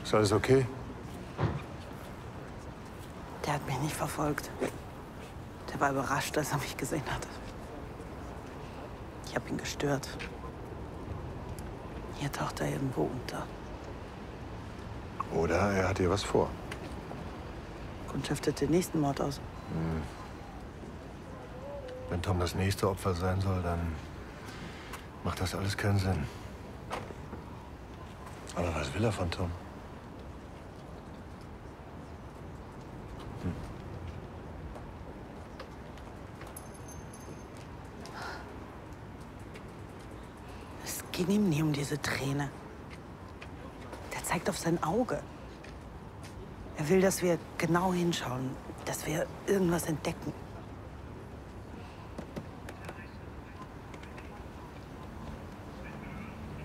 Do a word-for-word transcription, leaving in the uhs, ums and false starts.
Ist alles okay? Der hat mich nicht verfolgt. Der war überrascht, als er mich gesehen hat. Ich habe ihn gestört. Hier taucht er irgendwo unter. Oder er hat dir was vor. Kundschaftet den nächsten Mord aus. Hm. Wenn Tom das nächste Opfer sein soll, dann macht das alles keinen Sinn. Aber was will er von Tom? Hm. Es ging ihm nie um diese Träne. Der zeigt auf sein Auge. Er will, dass wir genau hinschauen, dass wir irgendwas entdecken.